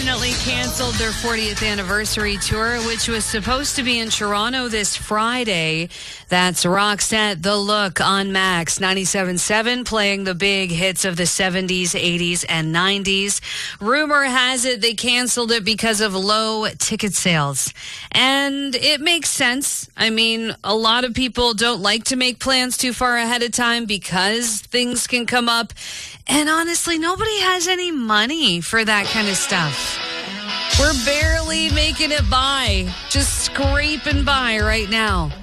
unfortunately canceled their 40th anniversary tour, which was supposed to be in Toronto this Friday. That's Roxette, The Look on Max 97.7, playing the big hits of the 70s, 80s, and 90s. Rumor has it they canceled it because of low ticket sales. And it makes sense. I mean, a lot of people don't like to make plans too far ahead of time because things can come up. And honestly, nobody has any money for that kind of stuff. We're barely making it by, just scraping by right now.